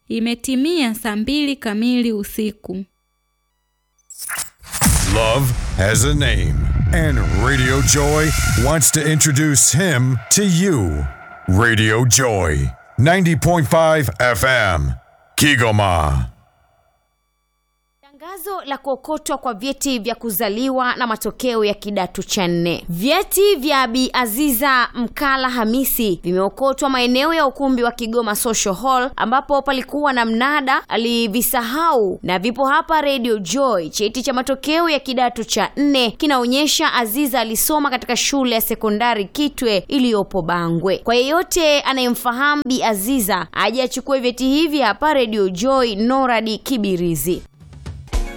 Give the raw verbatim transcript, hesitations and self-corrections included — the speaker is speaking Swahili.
Imetimia saa mbili kamili usiku. Love has a name, and Radio Joy wants to introduce him to you. Radio Joy, ninety point five F M, Kigoma. Tangazo la kuokotwa kwa vyeti vya kuzaliwa na matokeo ya kidato cha nne. Vyeti vya Bi Aziza Mkala Hamisi vimeokotwa maeneo ya ukumbi wa Kigoma Social Hall ambapo palikuwa na mnada, alivisahau na vipo hapa Radio Joy. Cheti cha matokeo ya kidato cha nne kinaonyesha Aziza alisoma katika shule ya sekondari Kitwe iliyopo Bangwe. Kwa yeyote anayemfahamu Bi Aziza aje achukue vyeti hivi hapa Radio Joy Noradi Kibirizi.